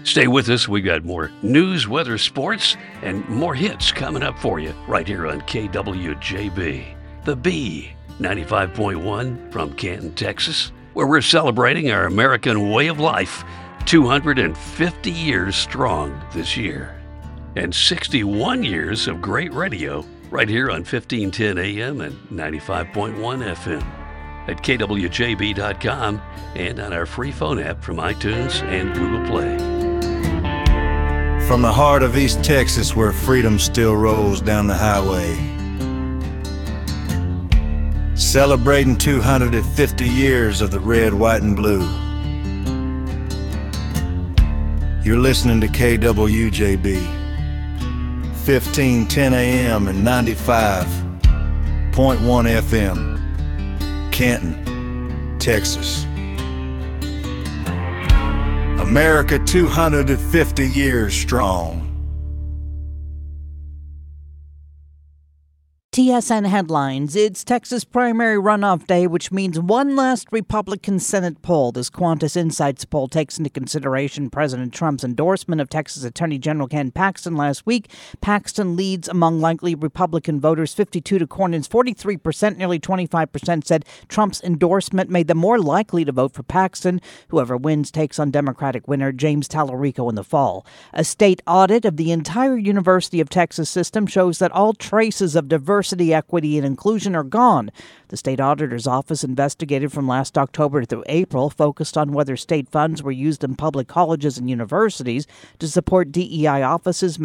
Stay with us. We've got more news, weather, sports, and more hits coming up for you right here on KWJB. The B, 95.1 from Canton, Texas, where we're celebrating our American way of life, 250 years strong this year. And 61 years of great radio right here on 1510 AM and 95.1 FM. At kwjb.com and on our free phone app from iTunes and Google Play. From the heart of East Texas, where freedom still rolls down the highway, celebrating 250 years of the red, white, and blue. You're listening to KWJB, 1510 AM and 95.1 FM. Canton, Texas. America 250 years strong. TSN headlines. It's Texas primary runoff day, which means one last Republican Senate poll. This Qantas Insights poll takes into consideration President Trump's endorsement of Texas Attorney General Ken Paxton last week. Paxton leads among likely Republican voters 52 to Cornyn's 43%. Nearly 25% said Trump's endorsement made them more likely to vote for Paxton. Whoever wins takes on Democratic winner James Tallarico in the fall. A state audit of the entire University of Texas system shows that all traces of diversity, equity, and inclusion are gone. The state auditor's office investigated from last October through April, focused on whether state funds were used in public colleges and universities to support DEI offices,